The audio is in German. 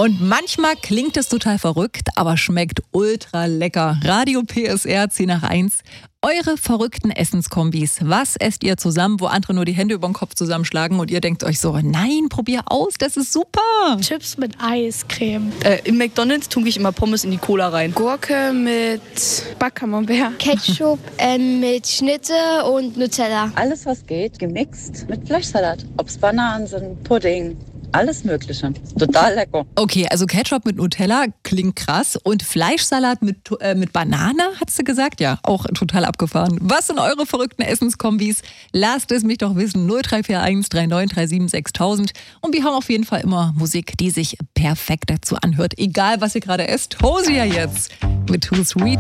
Und manchmal klingt es total verrückt, aber schmeckt ultra lecker. Radio PSR 10 nach 1. Eure verrückten Essenskombis. Was esst ihr zusammen, wo andere nur die Hände über den Kopf zusammenschlagen und ihr denkt euch so, nein, probier aus, das ist super. Chips mit Eiscreme. Im McDonald's tunke ich immer Pommes in die Cola rein. Gurke mit Backcamembert. Ketchup mit Schnitte und Nutella. Alles, was geht, gemixt mit Fleischsalat. Ob es Bananen sind, Pudding. Alles Mögliche. Total lecker. Okay, also Ketchup mit Nutella klingt krass. Und Fleischsalat mit Banane, hast du gesagt? Ja, auch total abgefahren. Was sind eure verrückten Essenskombis? Lasst es mich doch wissen. 0341 3937 6000. Und wir haben auf jeden Fall immer Musik, die sich perfekt dazu anhört. Egal, was ihr gerade esst. Hosier jetzt mit Too Sweet.